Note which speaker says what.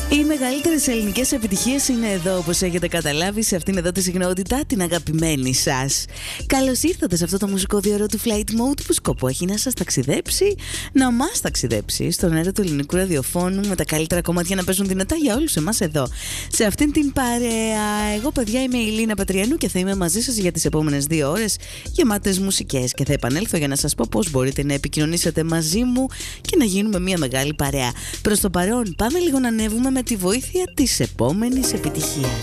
Speaker 1: Οι μεγαλύτερες ελληνικές επιτυχίες είναι εδώ, όπως έχετε καταλάβει, σε αυτήν εδώ τη συχνότητα, την αγαπημένη σας. Καλώς ήρθατε σε αυτό το μουσικό διώρο του Flight Mode που σκοπό έχει να σας ταξιδέψει, να μας ταξιδέψει στον αέρα του ελληνικού ραδιοφώνου με τα καλύτερα κομμάτια να παίζουν δυνατά για όλους εμάς εδώ, σε αυτήν την παρέα. Εγώ, παιδιά, είμαι η Λίνα Πατριανού και θα είμαι μαζί σας για τις επόμενες 2 ώρες γεμάτες μουσικές και θα επανέλθω για να σας πω πώς μπορείτε να επικοινωνήσετε μαζί μου και να γίνουμε μια μεγάλη παρέα. Προς το παρόν, πάμε λίγο να ανέβουμε με τη βοήθεια της επόμενης επιτυχίας.